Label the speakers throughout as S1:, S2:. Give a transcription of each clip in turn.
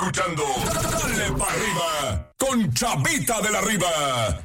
S1: Escuchando Dale para arriba con Chavita de la Riva.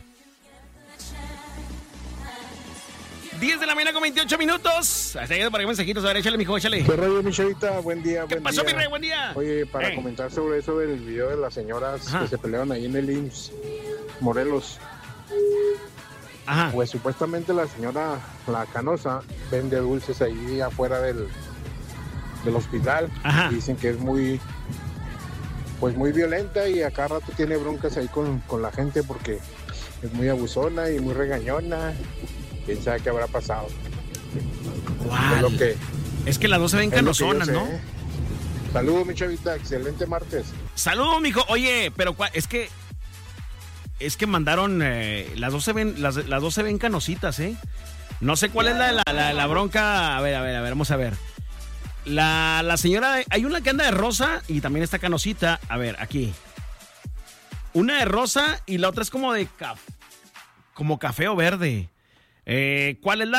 S2: 10 de la mañana con 28 minutos. Hasta ahí para que mensajitos. A ver, échale, mijo, échale.
S3: ¿Qué rollo, mi Chavita? Buen día,
S2: ¿Qué pasó, mi rey? Buen día.
S3: Oye, para comentar sobre eso del video de las señoras que se pelearon ahí en el IMSS Morelos.
S2: Ajá.
S3: Pues supuestamente la señora, la Canosa, vende dulces ahí afuera del hospital.
S2: Ajá.
S3: Dicen que es muy violenta y a cada rato tiene broncas ahí con la gente porque es muy abusona y muy regañona. ¿Quién sabe qué habrá pasado?
S2: ¿Cuál? Es que las dos se ven canosonas, ¿no?
S3: Saludos, mi Chavita, excelente martes.
S2: Saludos, mijo. Oye, pero es que mandaron, las dos se ven canositas, ¿eh? No sé cuál es la bronca. A ver, vamos a ver. La señora, hay una que anda de rosa y también está canosita. A ver, aquí. Una de rosa y la otra es como de como café o verde. ¿Cuál es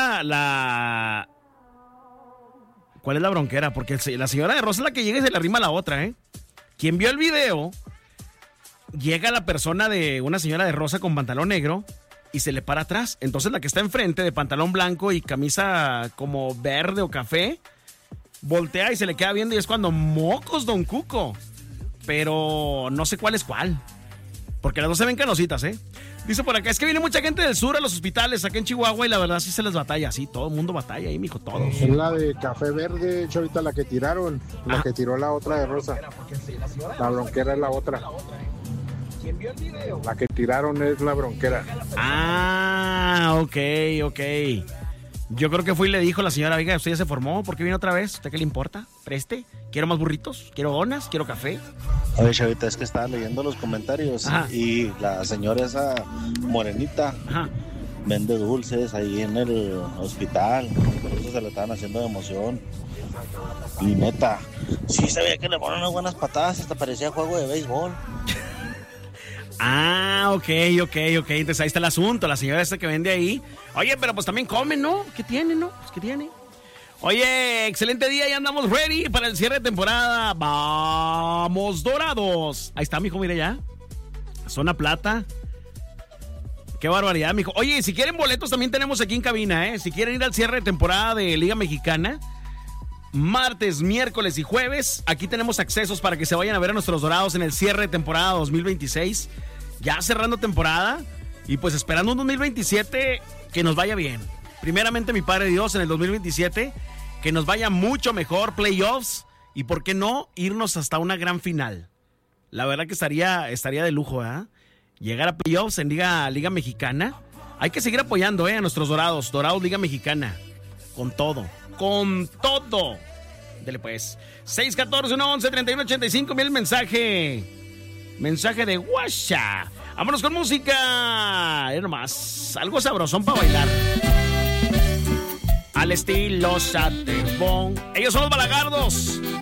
S2: cuál es la bronquera? Porque la señora de rosa es la que llega y se le arrima a la otra, ¿eh? Quien vio el video, llega la persona de una señora de rosa con pantalón negro y se le para atrás. Entonces la que está enfrente de pantalón blanco y camisa como verde o café, voltea y se le queda viendo y es cuando mocos, don Cuco. Pero no sé cuál es cuál. Porque las dos se ven canositas, ¿eh? Dice por acá, es que viene mucha gente del sur a los hospitales acá en Chihuahua y la verdad sí se les batalla. Sí, todo el mundo batalla ahí, mijo, todos.
S3: Es la de café verde, Chavita, la que tiraron. La que tiró la otra de rosa. La bronquera es la otra. La que tiraron es la bronquera.
S2: Ah, ok. Yo creo que fue y le dijo a la señora, oiga, usted ya se formó, ¿por qué viene otra vez? ¿Usted qué le importa? Preste, quiero más burritos, quiero donas, quiero café.
S4: Oye, Chavita, es que estaba leyendo los comentarios. Ajá. Y la señora esa morenita, ajá, vende dulces ahí en el hospital, por eso se le estaban haciendo de emoción. Y neta, sí sabía que le ponen unas buenas patadas, hasta parecía juego de béisbol.
S2: Ah, ok. Entonces ahí está el asunto, la señora esta que vende ahí. Oye, pero pues también come, ¿no? ¿Qué tiene, no? Pues ¿qué tiene? Oye, excelente día, ya andamos ready para el cierre de temporada. ¡Vamos, Dorados! Ahí está, mijo, mire ya. Zona Plata. Qué barbaridad, mijo. Oye, si quieren boletos también tenemos aquí en cabina, ¿eh? Si quieren ir al cierre de temporada de Liga Mexicana, martes, miércoles y jueves, aquí tenemos accesos para que se vayan a ver a nuestros Dorados en el cierre de temporada 2026. Ya cerrando temporada y pues esperando un 2027 que nos vaya bien. Primeramente, mi Padre Dios, en el 2027 que nos vaya mucho mejor, playoffs y por qué no irnos hasta una gran final. La verdad que estaría de lujo, ¿eh? Llegar a playoffs en Liga Mexicana. Hay que seguir apoyando, a nuestros Dorados Liga Mexicana. Con todo. Dele pues. 614-111-3185. Mira el mensaje de WhatsApp. Vámonos con música. Es nomás algo sabrosón para bailar. Al estilo Satebón. Ellos son los Balagardos.